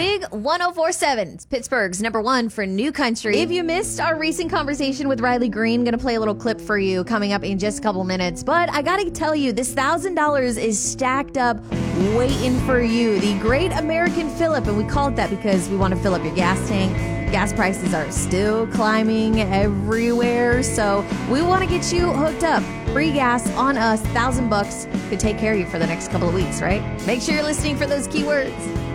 Big 1047, Pittsburgh's #1 for new country. If you missed our recent conversation with Riley Green, going to play a little clip for you coming up in just a couple minutes. But I got to tell you, this $1,000 is stacked up waiting for you. The Great American Fill-Up, and we call it that because we want to fill up your gas tank. Gas prices are still climbing everywhere, so we want to get you hooked up. Free gas on us, $1,000 could take care of you for the next couple of weeks, right? Make sure you're listening for those keywords.